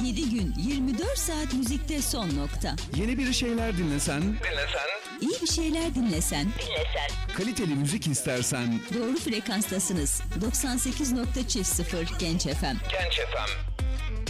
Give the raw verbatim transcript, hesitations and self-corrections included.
yedi gün yirmi dört saat müzikte son nokta. Yeni bir şeyler dinlesen, dinlesen, İyi bir şeyler dinlesen, Dinlesen. kaliteli müzik istersen, doğru frekanstasınız. doksan sekiz nokta sıfır Genç F M. Genç F M.